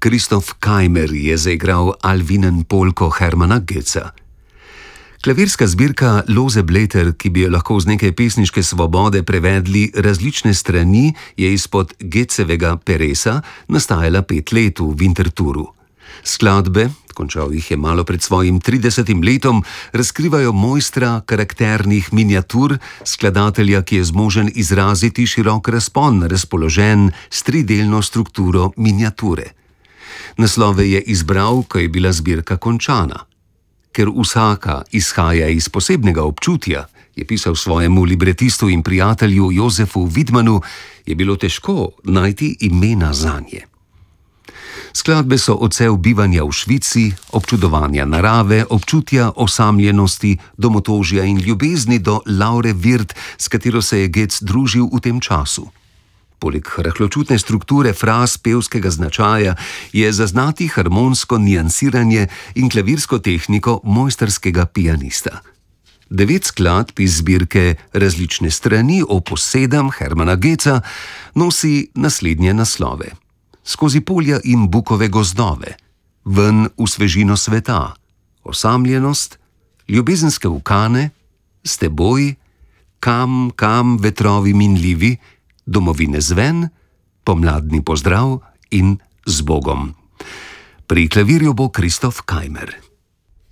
Christoph Keimer je zaigral Alvinen polko Hermanna Goetza. Klavirska zbirka Lose Blätter, ki bi jo lahko z nekaj pesniške svobode prevedli različne strani, je izpod Goetzevega Peresa nastajala 5 let v Winterthuru. Skladbe, končal jih je malo pred svojim 30. letom, razkrivajo mojstra karakternih miniatur, skladatelja, ki je zmožen izraziti širok razpon, razpoložen s tridelno strukturo miniature. Naslove je izbral, ko je bila zbirka končana. Ker vsaka izhaja iz posebnega občutja, je pisal svojemu libretistu in prijatelju Josefu Widmanu, je bilo težko najti imena zanje. Skladbe so odsev bivanja v Švici, občudovanja narave, občutja osamljenosti, domotožja in ljubezni do Laure Wirth, s katero se je Goetz družil v tem času. Poleg rahločutne strukture fraz pevskega značaja je zaznati harmonsko niansiranje in klavirsko tehniko mojstrskega pianista. 9 skladb iz zbirke Različne strani opus 7 Hermanna Goetza nosi naslednje naslove: Skozi polja in bukove gozdove, Ven v svežino sveta, Osamljenost, Ljubezenske ukane, S teboj, Kam vetrovi minljivi, Domovine zven, Pomladni pozdrav in Z Bogom. Pri klavirju bo Christoph Keimer.